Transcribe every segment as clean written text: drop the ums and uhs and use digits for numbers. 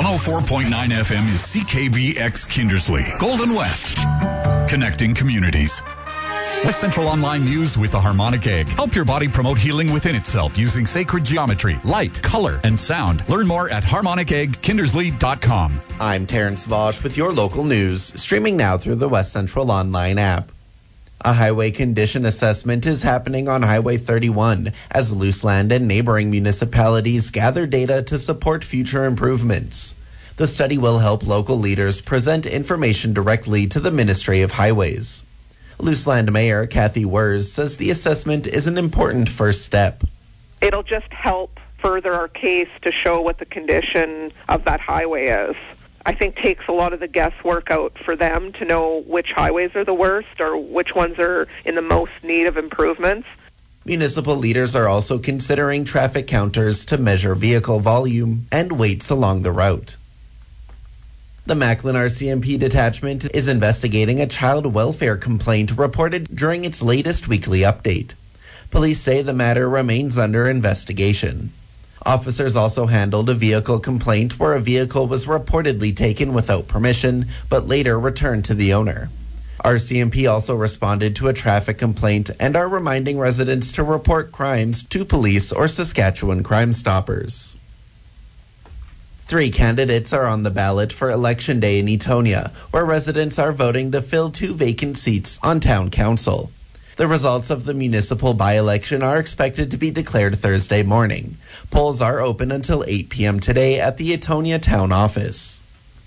104.9 FM is CKVX Kindersley, Golden West. Connecting communities. West Central Online News with the Harmonic Egg. Help your body promote healing within itself using sacred geometry, light, color, and sound. Learn more at harmoniceggkindersley.com. I'm Terrence Vosch with your local news, streaming now through the West Central Online app. A highway condition assessment is happening on Highway 31 as Luseland and neighboring municipalities gather data to support future improvements. The study will help local leaders present information directly to the Ministry of Highways. Luseland Mayor Kathy Wers says the assessment is an important first step. It'll just help further our case to show what the condition of that highway is. I think takes a lot of the guesswork out for them to know which highways are the worst or which ones are in the most need of improvements. Municipal leaders are also considering traffic counters to measure vehicle volume and weights along the route. The Macklin RCMP detachment is investigating a child welfare complaint reported during its latest weekly update. Police say the matter remains under investigation. Officers also handled a vehicle complaint where a vehicle was reportedly taken without permission, but later returned to the owner. RCMP also responded to a traffic complaint and are reminding residents to report crimes to police or Saskatchewan Crime Stoppers. 3 candidates are on the ballot for Election Day in Etonia, where residents are voting to fill 2 vacant seats on Town Council. The results of the municipal by-election are expected to be declared Thursday morning. Polls are open until 8 p.m. today at the Etonia Town Office.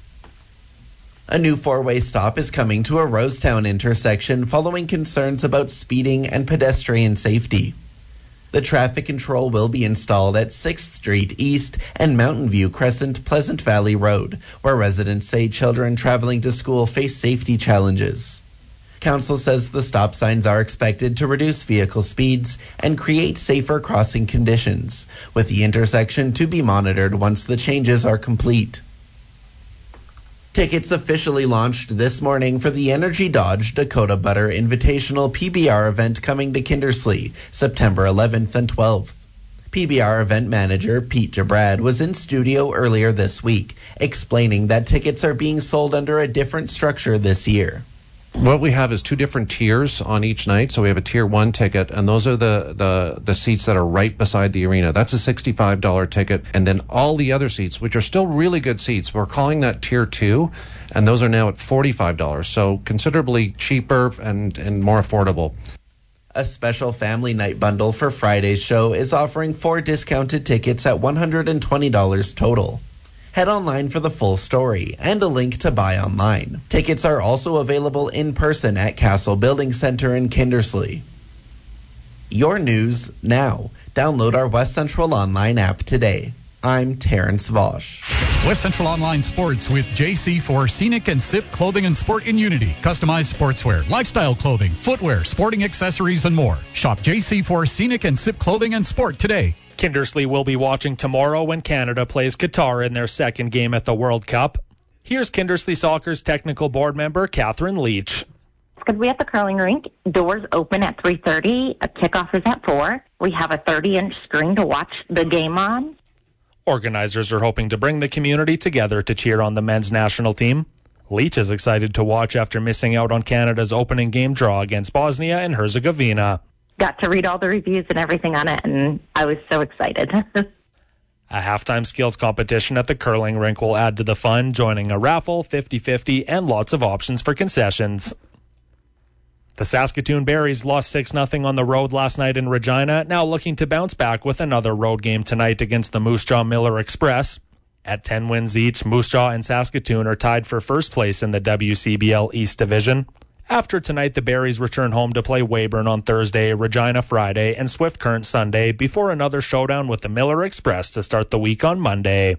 A new 4-way stop is coming to a Rosetown intersection following concerns about speeding and pedestrian safety. The traffic control will be installed at 6th Street East and Mountain View Crescent Pleasant Valley Road, where residents say children traveling to school face safety challenges. Council says the stop signs are expected to reduce vehicle speeds and create safer crossing conditions, with the intersection to be monitored once the changes are complete. Tickets officially launched this morning for the Energy Dodge Dakota Butter Invitational PBR event coming to Kindersley, September 11th and 12th. PBR event manager Pete Jabrad was in studio earlier this week, explaining that tickets are being sold under a different structure this year. What we have is 2 different tiers on each night. So we have a tier 1 ticket, and those are the seats that are right beside the arena. That's a $65 ticket. And then all the other seats, which are still really good seats, we're calling that tier 2, and those are now at $45. So considerably cheaper and more affordable. A special family night bundle for Friday's show is offering 4 discounted tickets at $120 total. Head online for the full story and a link to buy online. Tickets are also available in person at Castle Building Center in Kindersley. Your news now. Download our West Central Online app today. I'm Terrence Vosch. West Central Online Sports with JC4 Scenic and SIP Clothing and Sport in Unity. Customized sportswear, lifestyle clothing, footwear, sporting accessories, and more. Shop JC4 Scenic and SIP Clothing and Sport today. Kindersley will be watching tomorrow when Canada plays Qatar in their second game at the World Cup. Here's Kindersley Soccer's technical board member, Catherine Leach. Because we have the curling rink, doors open at 3:30, a kickoff is at 4. We have a 30-inch screen to watch the game on. Organizers are hoping to bring the community together to cheer on the men's national team. Leach is excited to watch after missing out on Canada's opening game draw against Bosnia and Herzegovina. Got to read all the reviews and everything on it, and I was so excited. A halftime skills competition at the curling rink will add to the fun, joining a raffle, 50-50, and lots of options for concessions. The Saskatoon Berries lost 6-0 on the road last night in Regina, now looking to bounce back with another road game tonight against the Moose Jaw Miller Express. At 10 wins each, Moose Jaw and Saskatoon are tied for first place in the WCBL East Division. After tonight, the Berries return home to play Weyburn on Thursday, Regina Friday, and Swift Current Sunday before another showdown with the Miller Express to start the week on Monday.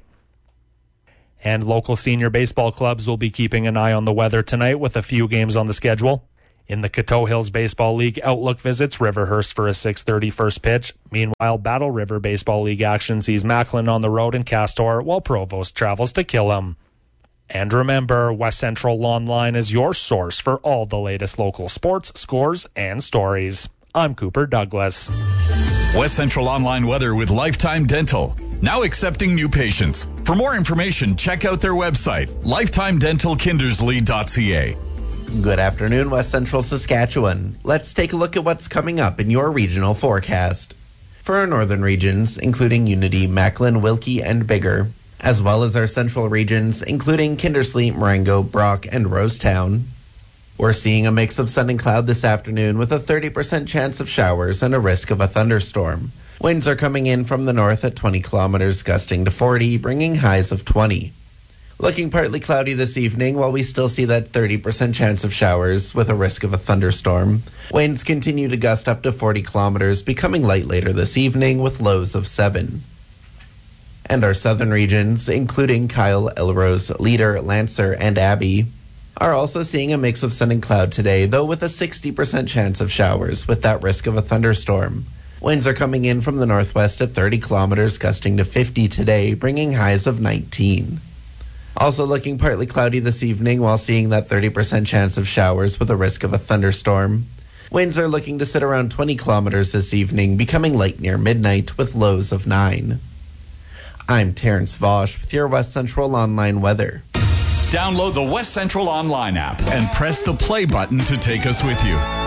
And local senior baseball clubs will be keeping an eye on the weather tonight with a few games on the schedule. In the Coteau Hills Baseball League, Outlook visits Riverhurst for a 6:30 first pitch. Meanwhile, Battle River Baseball League action sees Macklin on the road in Castor, while Provost travels to Killam. And remember, West Central Online is your source for all the latest local sports, scores, and stories. I'm Cooper Douglas. West Central Online weather with Lifetime Dental. now accepting new patients. For more information, check out their website, lifetimedentalkindersley.ca. Good afternoon, West Central Saskatchewan. Let's take a look at what's coming up in your regional forecast. For our northern regions, including Unity, Macklin, Wilkie, and Biggar, as well as our central regions, including Kindersley, Marengo, Brock, and Rosetown, we're seeing a mix of sun and cloud this afternoon with a 30% chance of showers and a risk of a thunderstorm. Winds are coming in from the north at 20 kilometers, gusting to 40, bringing highs of 20. Looking partly cloudy this evening, while we still see that 30% chance of showers with a risk of a thunderstorm. Winds continue to gust up to 40 kilometers, becoming light later this evening with lows of 7. And our southern regions, including Kyle, Elrose, Leader, Lancer, and Abbey, are also seeing a mix of sun and cloud today, though with a 60% chance of showers with that risk of a thunderstorm. Winds are coming in from the northwest at 30 kilometers, gusting to 50 today, bringing highs of 19. Also looking partly cloudy this evening while seeing that 30% chance of showers with a risk of a thunderstorm. Winds are looking to sit around 20 kilometers this evening, becoming light near midnight with lows of 9. I'm Terrence Vosch with your West Central Online weather. Download the West Central Online app and press the play button to take us with you.